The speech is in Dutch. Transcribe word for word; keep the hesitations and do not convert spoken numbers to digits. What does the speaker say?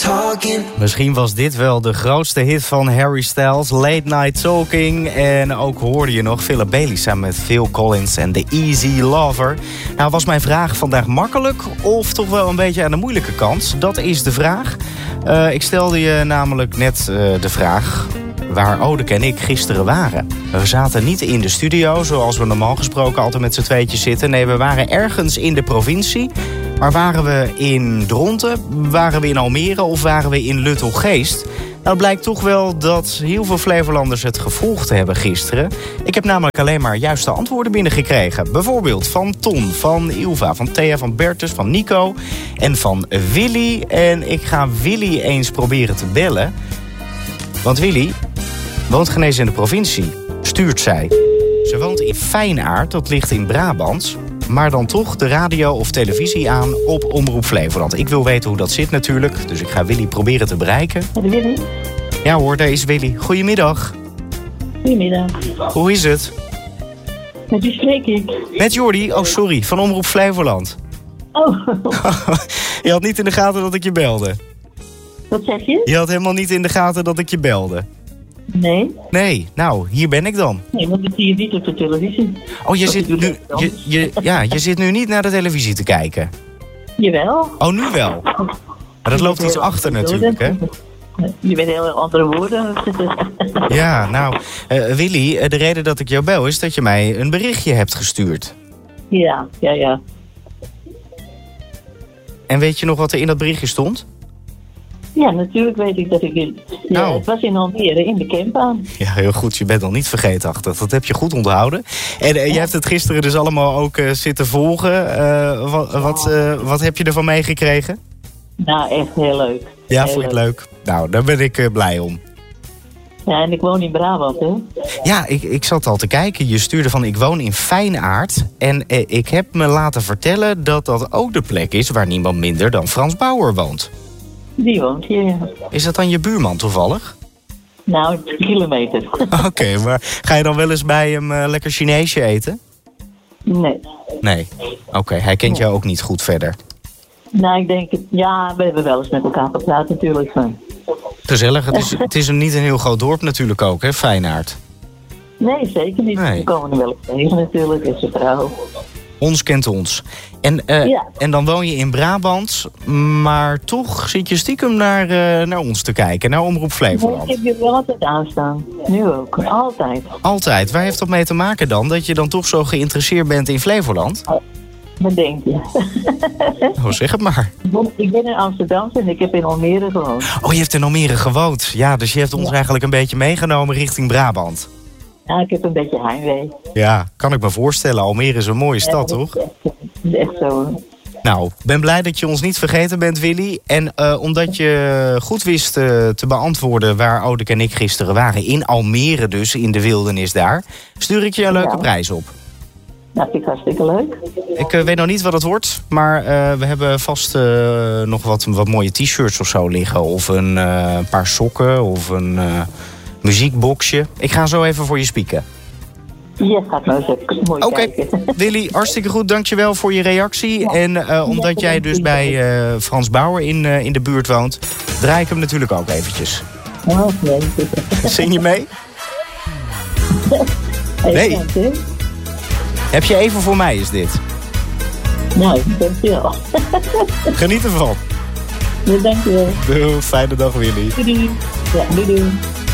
talking. Misschien was dit wel de grootste hit van Harry Styles, Late Night Talking. En ook hoorde je nog Philip Bailey samen met Phil Collins en The Easy Lover. Nou, was mijn vraag vandaag makkelijk of toch wel een beetje aan de moeilijke kant? Dat is de vraag. Uh, ik stelde je namelijk net uh, de vraag waar Odeke en ik gisteren waren. We zaten niet in de studio, zoals we normaal gesproken altijd met z'n tweetjes zitten. Nee, we waren ergens in de provincie. Maar waren we in Dronten, waren we in Almere of waren we in Luttelgeest? Nou, het blijkt toch wel dat heel veel Flevolanders het gevolgd hebben gisteren. Ik heb namelijk alleen maar juiste antwoorden binnengekregen. Bijvoorbeeld van Ton, van Ilva, van Thea, van Bertus, van Nico en van Willy. En ik ga Willy eens proberen te bellen. Want Willy woont geen eens in de provincie, stuurt zij. Ze woont in Fijnaard, dat ligt in Brabant. Maar dan toch de radio of televisie aan op Omroep Flevoland. Ik wil weten hoe dat zit natuurlijk, dus ik ga Willy proberen te bereiken. Willy? Ja hoor, daar is Willy. Goedemiddag. Goedemiddag. Hoe is het? Met wie spreek ik? Met Jordi, oh sorry, van Omroep Flevoland. Oh. Je had niet in de gaten dat ik je belde. Wat zeg je? Je had helemaal niet in de gaten dat ik je belde. Nee. Nee, nou, hier ben ik dan. Nee, want dat zie je niet op de televisie. Oh, je dat zit nu, je, je, ja, je zit nu niet naar de televisie te kijken. Jawel. Oh, nu wel. Maar dat loopt iets achter natuurlijk, hè? Je bent heel andere woorden. Ja, nou, uh, Willy, uh, de reden dat ik jou bel is dat je mij een berichtje hebt gestuurd. Ja, ja, ja. En weet je nog wat er in dat berichtje stond? Ja, natuurlijk weet ik dat ik in... Ja, nou. Het was in Almere, in de campbaan. Ja, heel goed. Je bent nog niet vergeetachtig. Dat heb je goed onthouden. En uh, ja. Jij hebt het gisteren dus allemaal ook uh, zitten volgen. Uh, wat, wat, uh, wat heb je ervan meegekregen? Nou, echt heel leuk. Ja, heel vond je het leuk. leuk? Nou, daar ben ik uh, blij om. Ja, en ik woon in Brabant, hè? Ja, ik, ik zat al te kijken. Je stuurde van ik woon in Fijnaard. En uh, ik heb me laten vertellen dat dat ook de plek is waar niemand minder dan Frans Bauer woont. Die woont hier, ja. Is dat dan je buurman toevallig? Nou, kilometer. Oké, okay, maar ga je dan wel eens bij hem uh, lekker Chineesje eten? Nee. Nee? Oké, okay, hij kent jou ook niet goed verder? Nou, ik denk het... Ja, we hebben wel eens met elkaar gepraat natuurlijk. Van. Gezellig. Het is, het is een, niet een heel groot dorp natuurlijk ook, hè, Fijnaard? Nee, zeker niet. Nee. We komen er wel eens tegen natuurlijk, is zijn vrouw. Ons kent ons. En, uh, ja. en dan woon je in Brabant, maar toch zit je stiekem naar, uh, naar ons te kijken, naar Omroep Flevoland. Nee, ik heb je wel altijd aanstaan. Nu ook, altijd. Altijd? Waar heeft dat mee te maken dan, dat je dan toch zo geïnteresseerd bent in Flevoland? Oh, wat denk je? Oh, zeg het maar. Ik ben in Amsterdam en ik heb in Almere gewoond. Oh, je hebt in Almere gewoond. Ja, dus je hebt ons ja. eigenlijk een beetje meegenomen richting Brabant. Ja, ik heb een beetje heimwee. Ja, kan ik me voorstellen. Almere is een mooie ja, stad, toch? Echt, dat is echt zo. Nou, ik ben blij dat je ons niet vergeten bent, Willy. En uh, omdat je goed wist uh, te beantwoorden waar Odeke en ik gisteren waren... in Almere dus, in de wildernis daar... stuur ik je een leuke ja. prijs op. Dat vind ik hartstikke leuk. Ik uh, weet nog niet wat het wordt, maar uh, we hebben vast uh, nog wat, wat mooie t-shirts of zo liggen. Of een uh, paar sokken of een... Uh, muziekboxje. Ik ga zo even voor je spieken. Ja, gaat nou eens even mooi Oké, kijken. Willy, hartstikke goed. Dankjewel voor je reactie. Ja. En uh, omdat jij dus bij uh, Frans Bauer in, uh, in de buurt woont... draai ik hem natuurlijk ook eventjes. Oh, nee. Zing je mee? Nee. Heb je even voor mij, is dit? Nou, dankjewel. Geniet ervan. Ja, dankjewel. Doei, fijne dag, Willy. Doei. Ja, doei doei.